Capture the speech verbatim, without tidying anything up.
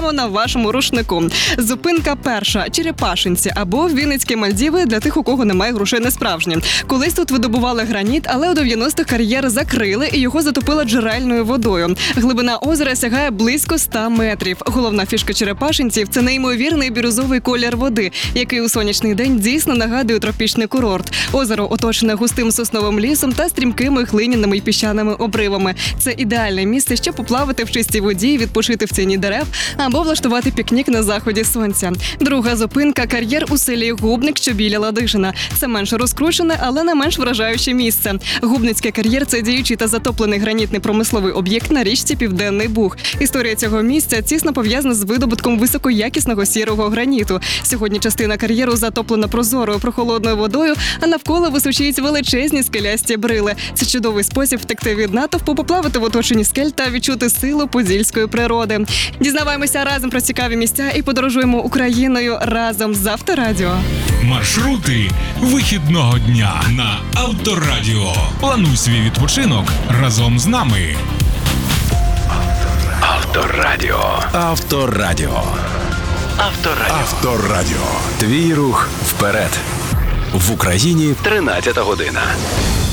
прямо на вашому рушнику. Зупинка перша – Черепашинці або Вінницькі Мальдіви для тих, у кого немає грошей на справжні. Колись тут видобували граніт, але у дев'яностих кар'єр закрили і його затопило джерельною водою. Глибина озера сягає близько ста метрів. Головна фішка Черепашинців – це неймовірний бірюзовий колір води, який у сонячний день дійсно нагадує тропічний курорт. Озеро оточене густим сосновим лісом та стрімкими глиняними й піщаними обривами. Це ідеальне місце, щоб поплавати в чистій воді, відпочити в тіні дерев або влаштувати пікнік на заході сонця. Друга зупинка – кар'єр у селі Губник, що біля Ладижина. Це менш розкручене, але не менш вражаюче місце. Губницький кар'єр – це діючий та затоплений гранітний промисловий об'єкт на річці Південний Буг. Історія цього місця тісно пов'язана з видобутком високоякісного сірого граніту. Сьогодні частина кар'єру затоплена прозорою прохолодною водою, а навколо височують величезні скелясті брили. Це чудовий спосіб втекти від натовпу, поплавати в оточенні скель та відчути силу подільської природи. Дізнаваємося разом про цікаві місця і подорожуємо Україною разом з Авторадіо. Маршрути вихідного дня на Авторадіо. Плануй свій відпочинок разом з нами. Авторадіо. Авторадіо. Авторадіо. Авторадіо. Твій рух вперед. В Україні тринадцята година.